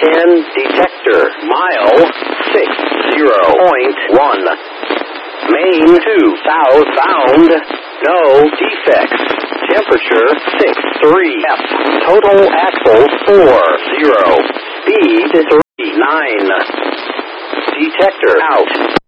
10 detector. Mile 60.1. Main 2 southbound. No defects. Temperature 63 F. Total axles 40. Speed 39. Detector out.